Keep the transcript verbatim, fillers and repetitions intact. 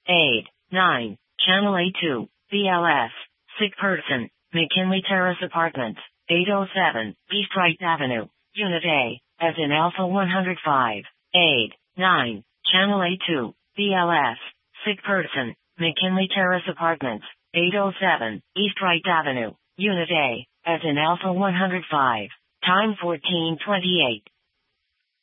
Aid, nine. Channel A two, B L S, sick person, McKinley Terrace Apartments, eight oh seven, East Wright Avenue, Unit A, as in Alpha one oh five. Aid, nine. Channel A two, B L S, sick person, McKinley Terrace Apartments, eight oh seven, East Wright Avenue, Unit A, as in Alpha one oh five. Time fourteen twenty-eight.